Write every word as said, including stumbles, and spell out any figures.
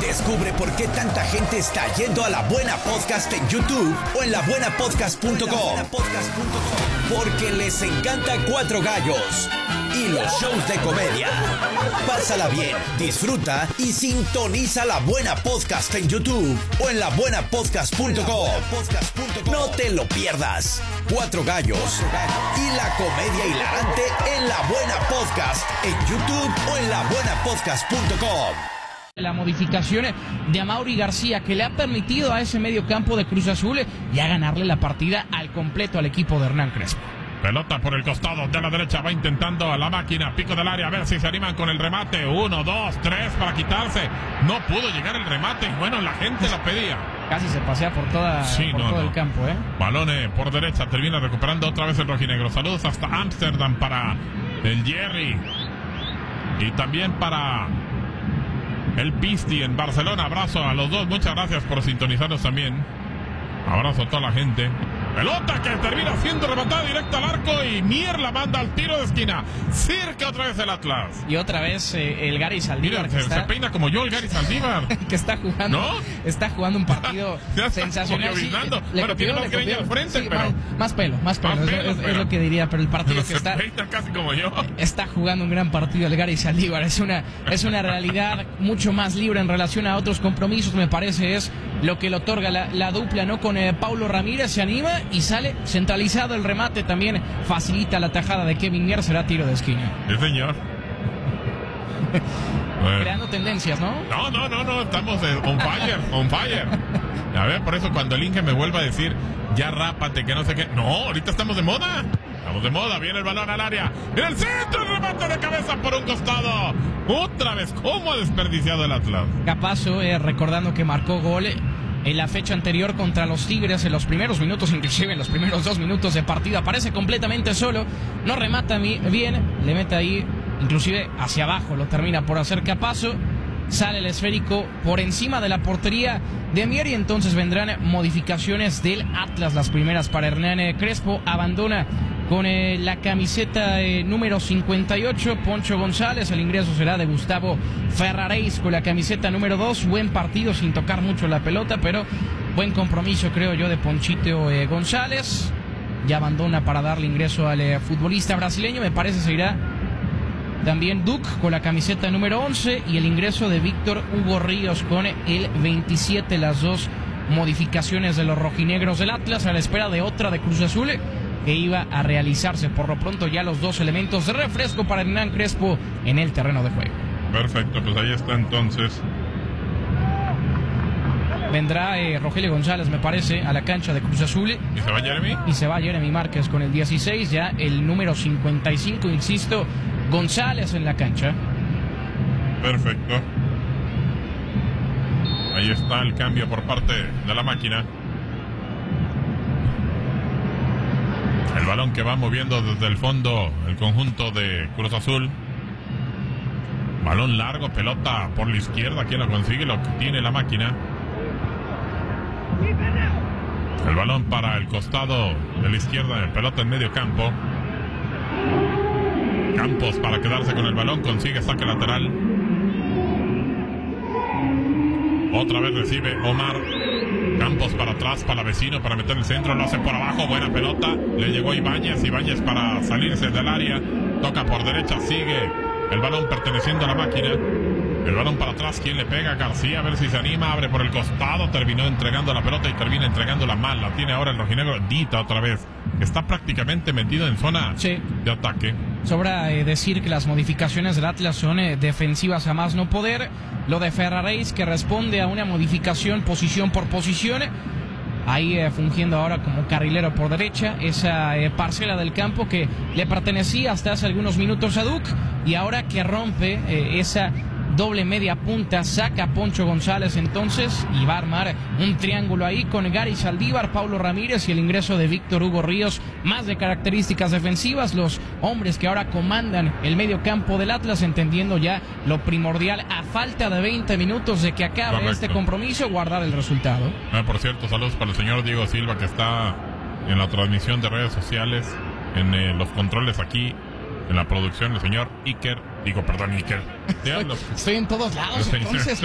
Descubre por qué tanta gente está yendo a La Buena Podcast en YouTube o en la buena podcast punto com. Porque les encanta Cuatro Gallos y los shows de comedia. Pásala bien, disfruta y sintoniza La Buena Podcast en YouTube o en la buena podcast punto com. No te lo pierdas. Cuatro Gallos y la comedia hilarante en La Buena Podcast en YouTube o en la buena podcast punto com. La modificación de Amaury García que le ha permitido a ese medio campo de Cruz Azul ya ganarle la partida al completo al equipo de Hernán Crespo. Pelota por el costado de la derecha, va intentando a la máquina, pico del área, a ver si se animan con el remate. Uno, dos, tres para quitarse. No pudo llegar el remate y bueno, la gente lo pedía. Casi se pasea por, toda, sí, por no, todo no. el campo, ¿eh? Balone por derecha, termina recuperando otra vez el rojinegro. Saludos hasta Ámsterdam para el Jerry. Y también para el Pisti en Barcelona. Abrazo a los dos, muchas gracias por sintonizarnos también. Abrazo a toda la gente. Pelota que termina siendo rematada directa al arco y Mier la manda al tiro de esquina. Cerca otra vez el Atlas. Y otra vez eh, el Gary Saldívar. Mira, que se, está, se peina como yo el Gary Saldívar. que está jugando, ¿no? Está jugando un partido sensacional. Sí, le bueno, tiene más greña al frente, sí, pero... Más, más pelo, más pelo. Más es, pelo es, pero... es lo que diría, pero el partido pero que se está... peina casi como yo. Está jugando un gran partido el Gary Saldívar. Es una, es una realidad mucho más libre en relación a otros compromisos, me parece. Es lo que le otorga la, la dupla, ¿no? Con eh, Paulo Ramírez, se anima y sale centralizado el remate, también facilita la tajada de Kevin Mier, será tiro de esquina. Sí, señor. Creando tendencias, ¿no? No, no, no, no, estamos eh, on fire, on fire. A ver, por eso cuando el Inge me vuelva a decir, ya rápate, que no sé qué. No, ahorita estamos de moda. Estamos de moda, viene el balón al área. En el centro, el remate de cabeza por un costado. Otra vez, ¿cómo ha desperdiciado el Atlas? Capazo, eh, recordando que marcó gol en la fecha anterior contra los Tigres, en los primeros minutos, inclusive en los primeros dos minutos de partido, aparece completamente solo, no remata bien, le mete ahí, inclusive hacia abajo, lo termina por hacer Capazo, sale el esférico por encima de la portería de Mier y entonces vendrán modificaciones del Atlas, las primeras para Hernán Crespo, abandona con eh, la camiseta eh, número cincuenta y ocho, Poncho González. El ingreso será de Gustavo Ferraréis con la camiseta número dos. Buen partido sin tocar mucho la pelota, pero buen compromiso, creo yo, de Ponchito eh, González. Ya abandona para darle ingreso al eh, futbolista brasileño. Me parece se irá también Duke con la camiseta número once y el ingreso de Víctor Hugo Ríos con el veintisiete. Las dos modificaciones de los rojinegros del Atlas a la espera de otra de Cruz Azul que iba a realizarse. Por lo pronto ya los dos elementos de refresco para Hernán Crespo en el terreno de juego. Perfecto, pues ahí está entonces. Vendrá eh, Rogelio González, me parece, a la cancha de Cruz Azul. ¿Y se va Jeremy? Y se va Jeremy Márquez con el dieciséis, ya el número cincuenta y cinco, insisto, González en la cancha. Perfecto. Ahí está el cambio por parte de la máquina. El balón que va moviendo desde el fondo el conjunto de Cruz Azul. Balón largo, pelota por la izquierda. ¿Quién lo consigue? Lo tiene la máquina. El balón para el costado de la izquierda. Pelota en medio campo. Campos para quedarse con el balón. Consigue saque lateral. Otra vez recibe Omar. Campos para atrás, para vecino, para meter el centro, lo hace por abajo, buena pelota, le llegó Ibáñez, Ibáñez para salirse del área, toca por derecha, sigue el balón perteneciendo a la máquina, el balón para atrás, ¿quién le pega? García, a ver si se anima, abre por el costado, terminó entregando la pelota y termina entregándola mal, la tiene ahora el rojinegro, Dita otra vez, está prácticamente metido en zona sí. de ataque. Sobra eh, decir que las modificaciones del Atlas son eh, defensivas a más no poder. Lo de Ferraréis que responde a una modificación posición por posición. Ahí eh, fungiendo ahora como carrilero por derecha. Esa eh, parcela del campo que le pertenecía hasta hace algunos minutos a Duke. Y ahora que rompe eh, esa doble media punta, saca a Poncho González entonces y va a armar un triángulo ahí con Gary Saldívar, Paulo Ramírez y el ingreso de Víctor Hugo Ríos, más de características defensivas, los hombres que ahora comandan el medio campo del Atlas, entendiendo ya lo primordial a falta de veinte minutos de que acabe Correcto. Este compromiso, guardar el resultado. Ah, por cierto, saludos para el señor Diego Silva que está en la transmisión de redes sociales, en eh, los controles aquí, en la producción, el señor Iker, digo, perdón, Iker. Estoy, estoy en todos lados, entonces.